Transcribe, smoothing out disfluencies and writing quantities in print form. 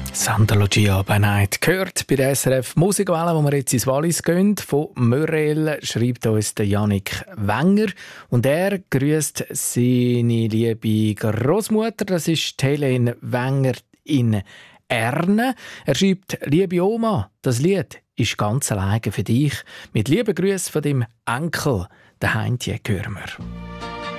Santa Lucia by Night gehört bei der SRF Musikwelle, wo wir jetzt ins Wallis gehen. Von Mörel schreibt uns der Jannik Wenger und er grüßt seine liebe Großmutter. Das ist Helene Wenger in Erne. Er schreibt: Liebe Oma, das Lied ist ganz alleine für dich. Mit lieben Grüßen von dem Enkel, der Heintje, hören wir.